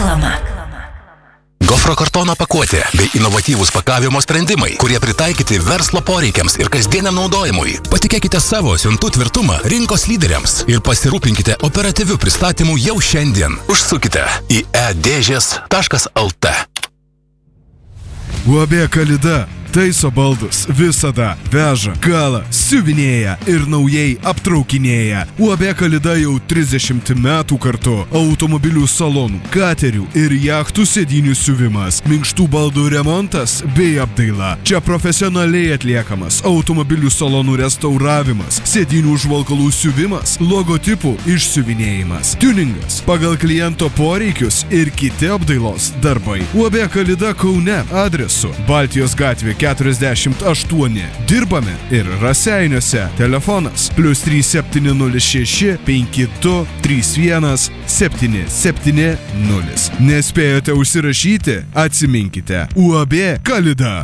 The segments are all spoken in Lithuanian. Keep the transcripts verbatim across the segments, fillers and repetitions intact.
Reklama. Gofro kartono pakuotė bei inovatyvūs pakavimo sprendimai, kurie pritaikyti verslo poreikiams ir kasdieniam naudojimui. Patikėkite savo siuntų tvirtumą rinkos lyderiams ir pasirūpinkite operatyvių pristatymų jau šiandien. Užsukite į e dėžės taškas lt. U A B Kalida taiso baldus visada, veža, kala, siuvinėja ir naujai aptraukinėja. U A B Kalida jau trisdešimt metų kartu. Automobilių salonų, katerių ir jachtų sėdynių siuvimas, minkštų baldų remontas bei apdaila. Čia profesionaliai atliekamas automobilių salonų restauravimas, sėdynių užvalkalų siuvimas, logotipų išsiuvinėjimas, tuningas pagal kliento poreikius ir kiti apdailos darbai. U A B Kalida Kaune adresu Baltijos gatvė keturiasdešimt aštuoni. Dirbame ir Raseiniuose. Telefonas plius trys septyni nulis šeši penki du trys vienas septyni septyni nulis. Nespėjote užsirašyti? Atsiminkite. U A B Kalida.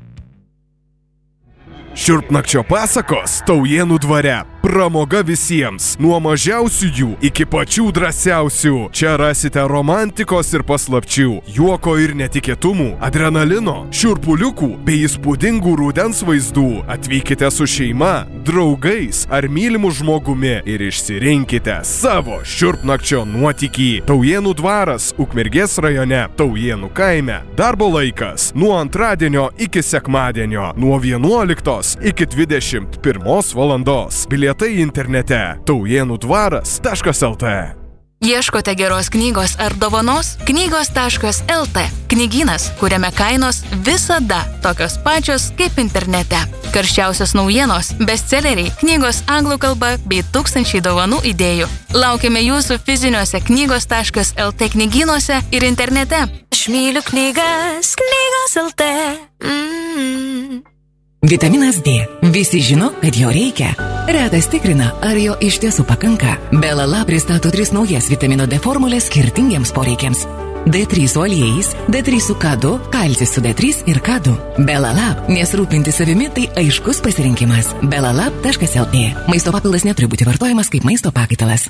Šiurpnakčio pasakos Taujėnų dvare. Pramoga visiems, nuo mažiausių jų iki pačių drąsiausių. Čia rasite romantikos ir paslapčių, juoko ir netikėtumų, adrenalino, šiurpuliukų bei įspūdingų rudens vaizdų. Atvykite su šeima, draugais ar mylimu žmogumi ir išsirinkite savo šiurpnakčio nuotykį. Taujėnų dvaras Ukmergės rajone, Taujėnų kaime. Darbo laikas nuo antradienio iki sekmadienio, nuo vienuoliktos iki dvidešimt pirmos valandos. Bilietai internete taujėnų dvaras taškas lt. Ieškote geros knygos ar dovanos? knygos taškas lt. Knygynas, kuriame kainos visada tokios pačios kaip internete. Karščiausios naujienos, bestselleriai, knygos anglų kalba bei tūkstančiai dovanų idėjų. Laukiame jūsų fiziniuose knygos taškas lt knygynuose ir internete. Aš myliu knygas, knygos lt. Mm. Vitaminas D. Visi žino, kad jo reikia. Retas tikrina, ar jo iš tiesų pakanka. Belala pristato tris naujas vitamino D formulės skirtingiems poreikiams. D trys su aliejais, D trys su K du, kalcis su D trys ir K du. Belalab, nes rūpinti savimi tai aiškus pasirinkimas. belalab taškas lt. Maisto papildas neturi būti vartojamas kaip maisto pakaitalas.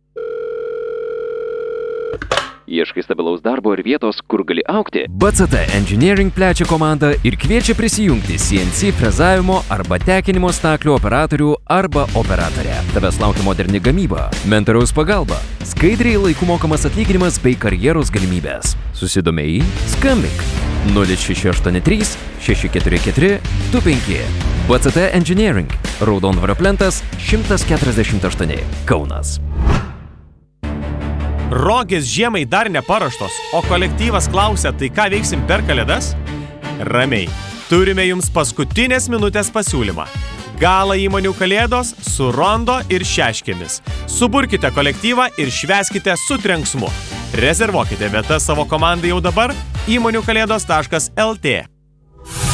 Ieškai stabilaus darbo ir vietos, kur gali augti? B C T Engineering plečia komandą ir kviečia prisijungti C N C frezavimo arba tekinimo staklių operatorių arba operatorę. Tavęs laukia moderni gamyba, mentoriaus pagalba, skaidriai laiku mokamas atlyginimas bei karjeros galimybės. Susidomėjai? Skambink nulis šeši aštuoni trys šeši keturi keturi du penki. B C T Engineering, Raudondvario plentas šimtas keturiasdešimt aštuoni, Kaunas. Rogės žiemai dar neparuoštos, o kolektyvas klausia, tai ką veiksim per kalėdas? Ramiai, turime jums paskutinės minutės pasiūlymą. Gala įmonių kalėdos su rondo ir šeškėmis. Suburkite kolektyvą ir švęskite su trenksmu. Rezervuokite vietas savo komandai jau dabar įmonių kalėdos taškas lt.